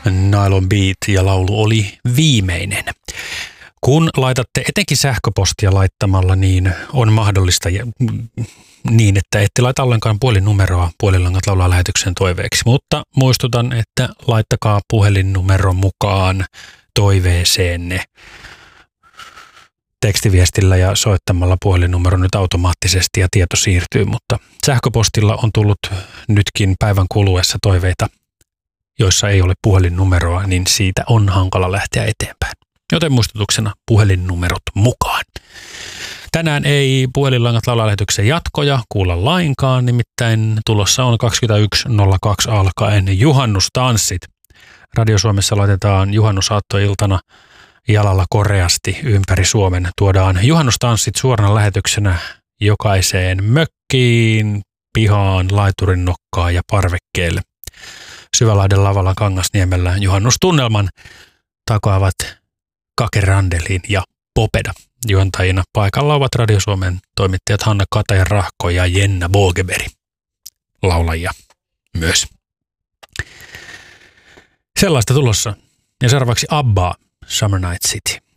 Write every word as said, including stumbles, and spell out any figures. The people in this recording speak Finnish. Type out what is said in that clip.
Nylon Beat ja laulu oli viimeinen. Kun laitatte etenkin sähköpostia laittamalla, niin on mahdollista niin, että ette laita ollenkaan puhelinnumeroa Puolilangat laulaa lähetyksen toiveeksi. Mutta muistutan, että laittakaa puhelinnumero mukaan toiveeseenne tekstiviestillä ja soittamalla puhelinnumero nyt automaattisesti ja tieto siirtyy, mutta sähköpostilla on tullut nytkin päivän kuluessa toiveita, joissa ei ole puhelinnumeroa, niin siitä on hankala lähteä eteenpäin. Joten muistutuksena puhelinnumerot mukaan. Tänään ei Puhelinlangat laulaa lähetyksen jatkoja kuulla lainkaan, nimittäin tulossa on kaksikymmentäyksi nolla kaksi alkaen juhannustanssit. Radio Suomessa laitetaan juhannusaattoiltana jalalla koreasti ympäri Suomen. Tuodaan juhannustanssit suorana lähetyksenä jokaiseen mökkiin, pihaan, laiturin nokkaan ja parvekkeelle. Syvälahden lavalla Kangasniemellä juhannustunnelman takaavat Kake Randelin ja Popeda. Juontajina paikalla ovat Radio Suomen toimittajat Hanna Kataja-Rahko ja Jenna Bogeberi. Laulajia myös. Sellaista tulossa. Ja seuraavaksi Abba, Summer Night City.